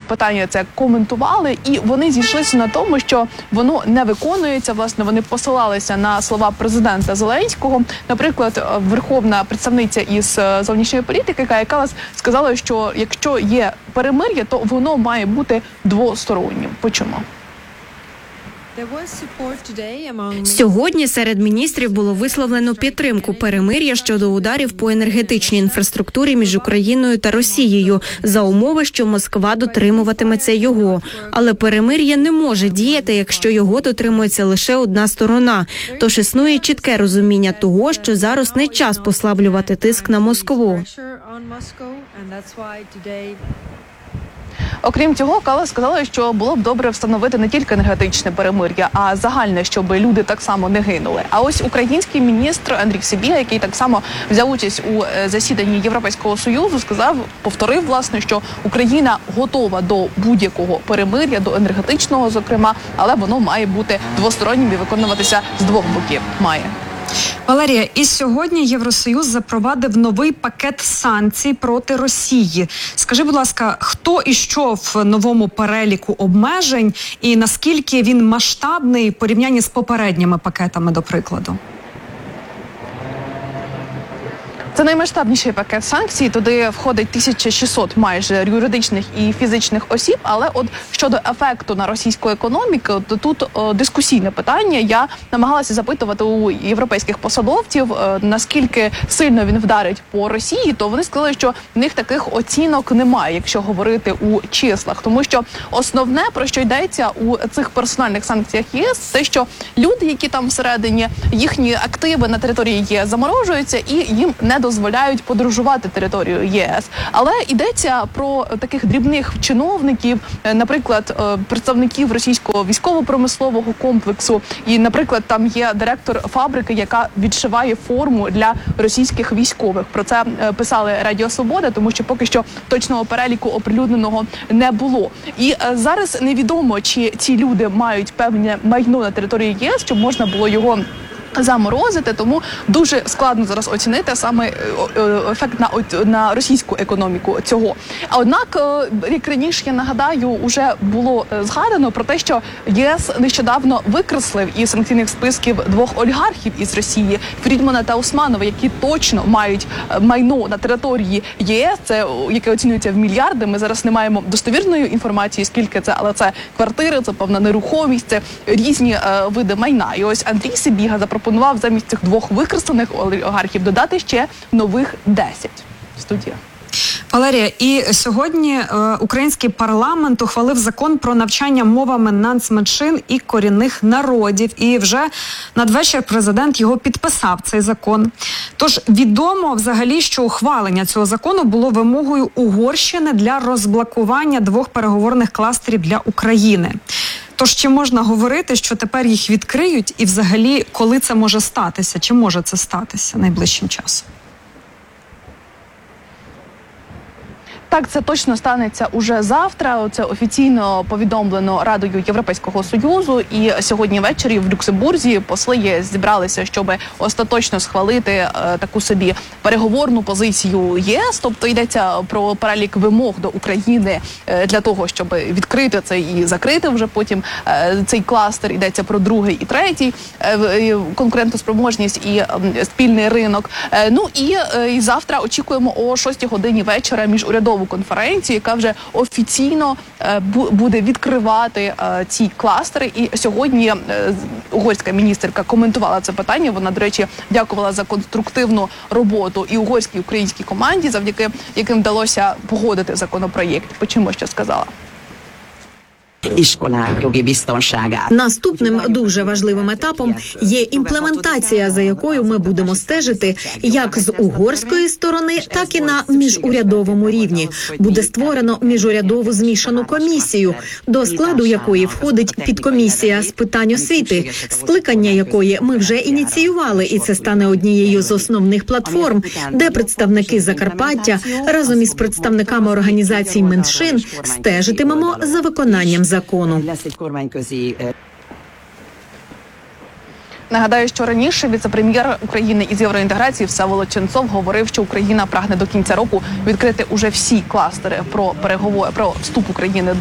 питання це коментували, і вони зійшлися на тому, що воно не виконується. Власне, вони посилалися на слова президента Зеленського. Наприклад, верховна представниця із зовнішньої політики Кая Каллас сказала, що якщо є перемир'я, то воно має бути двостороннім. Почому? Сьогодні серед міністрів було висловлено підтримку перемир'я щодо ударів по енергетичній інфраструктурі між Україною та Росією за умови, що Москва дотримуватиметься його. Але перемир'я не може діяти, якщо його дотримується лише одна сторона. Тож існує чітке розуміння того, що зараз не час послаблювати тиск на Москву. Окрім цього, Каллас сказала, що було б добре встановити не тільки енергетичне перемир'я, а загальне, щоб люди так само не гинули. А ось український міністр Андрій Сибіга, який так само взяв участь у засіданні Європейського Союзу, повторив, власне, що Україна готова до будь-якого перемир'я, до енергетичного, зокрема, але воно має бути двостороннім і виконуватися з двох боків. Валерія, і сьогодні Євросоюз запровадив новий пакет санкцій проти Росії. Скажи, будь ласка, хто і що в новому переліку обмежень і наскільки він масштабний в порівнянні з попередніми пакетами, до прикладу? Це наймасштабніший пакет санкцій. Туди входить 1600 майже юридичних і фізичних осіб. Але от щодо ефекту на російську економіку, то тут дискусійне питання. Я намагалася запитувати у європейських посадовців, наскільки сильно він вдарить по Росії, то вони сказали, що в них таких оцінок немає, якщо говорити у числах. Тому що основне, про що йдеться у цих персональних санкціях ЄС, те, що люди, які там всередині, їхні активи на території ЄС заморожуються і їм не дозволяють подорожувати територію ЄС. Але йдеться про таких дрібних чиновників, наприклад, представників російського військово-промислового комплексу. І, наприклад, там є директор фабрики, яка відшиває форму для російських військових. Про це писали Радіо Свобода, тому що поки що точного переліку оприлюдненого не було. І зараз невідомо, чи ці люди мають певне майно на території єС, щоб можна було його заморозити, тому дуже складно зараз оцінити саме ефект на російську економіку цього. А однак, як раніше, я нагадаю, уже було згадано про те, що ЄС нещодавно викреслив із санкційних списків двох олігархів із Росії, Фрідмана та Усманова, які точно мають майно на території ЄС, це яке оцінюється в мільярди. Ми зараз не маємо достовірної інформації, скільки це, але це квартири, це певна нерухомість, це різні види майна. І ось Андрій Сибіга запропонував замість цих двох викреслених олігархів додати ще нових 10. Студія. Валерія, і сьогодні український парламент ухвалив закон про навчання мовами нацменшин і корінних народів. І вже надвечір президент його підписав, цей закон. Тож відомо взагалі, що ухвалення цього закону було вимогою Угорщини для розблокування двох переговорних кластерів для України. Тож чи можна говорити, що тепер їх відкриють і взагалі коли це може статися? Чи може це статися найближчим часом? Так, це точно станеться уже завтра. Це офіційно повідомлено Радою Європейського Союзу. І сьогодні ввечері в Люксембурзі посли ЄС зібралися, щоб остаточно схвалити таку собі переговорну позицію ЄС. Тобто йдеться про перелік вимог до України для того, щоб відкрити це і закрити вже потім цей кластер. Йдеться про другий і третій конкурентоспроможність і спільний ринок. Ну і завтра очікуємо о 6 годині вечора міжурядову конференцію, яка вже офіційно буде відкривати ці кластери. І сьогодні угорська міністерка коментувала це питання. Вона, до речі, дякувала за конструктивну роботу і угорській, і українській команді, завдяки яким вдалося погодити законопроєкт. Почуємо, що сказала. Наступним дуже важливим етапом є імплементація, за якою ми будемо стежити як з угорської сторони, так і на міжурядовому рівні. Буде створено міжурядову змішану комісію, до складу якої входить підкомісія з питань освіти, скликання якої ми вже ініціювали, і це стане однією з основних платформ, де представники Закарпаття разом із представниками організацій меншин стежитимемо за виконанням закону. Нагадаю, що раніше віце-прем'єр України із євроінтеграції Всеволод Ченцов говорив, що Україна прагне до кінця року відкрити уже всі кластери про вступ України